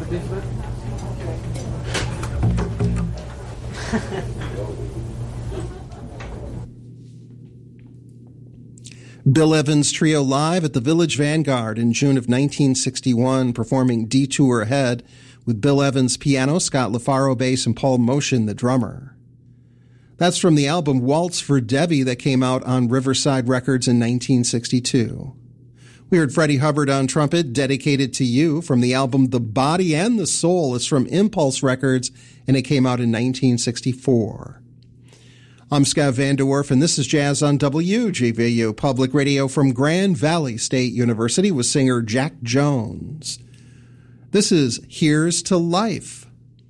Bill Evans Trio live at the Village Vanguard in June of 1961, performing Detour Ahead with Bill Evans piano, Scott LaFaro bass, and Paul Motion the drummer. That's from the album Waltz for Debbie that came out on Riverside Records in 1962. We heard Freddie Hubbard on trumpet, Dedicated to You, from the album The Body and the Soul. It's from Impulse Records, and it came out in 1964. I'm Scott Van Der Werf, and this is Jazz on WGVU Public Radio from Grand Valley State University with singer Jack Jones. This is Here's to Life.